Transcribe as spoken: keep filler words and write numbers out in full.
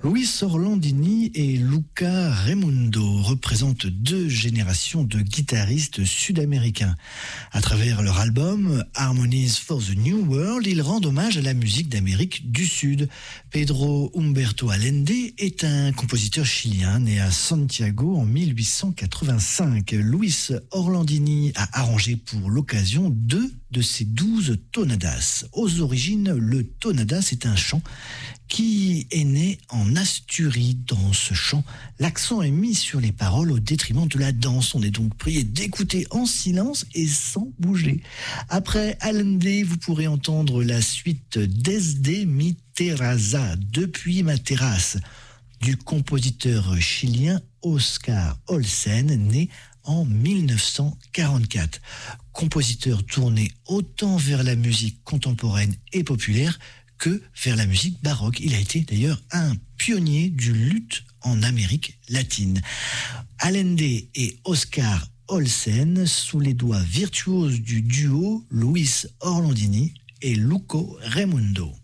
Luis Orlandini et Luca Raimundo représentent deux générations de guitaristes sud-américains. À travers leur album Harmonies for the New World, ils rendent hommage à la musique d'Amérique du Sud. Pedro Humberto Allende est un compositeur chilien né à Santiago en mille huit cent quatre-vingt-cinq. Luis Orlandini a arrangé pour l'occasion deux de ses douze tonadas. Aux origines, le tonadas est un chant qui est né en Asturie. Dans ce chant, l'accent est mis sur les paroles au détriment de la danse. On est donc prié d'écouter en silence et sans bouger. Après Allende, vous pourrez entendre la suite Desde mi terraza, depuis ma terrasse, du compositeur chilien Oscar Olsen, né en mille neuf cent quarante-quatre. Compositeur tourné autant vers la musique contemporaine et populaire que vers la musique baroque. Il a été d'ailleurs un pionnier du luth en Amérique latine. Allende et Oscar Olsen sous les doigts virtuoses du duo Luis Orlandini et Luco Raimundo.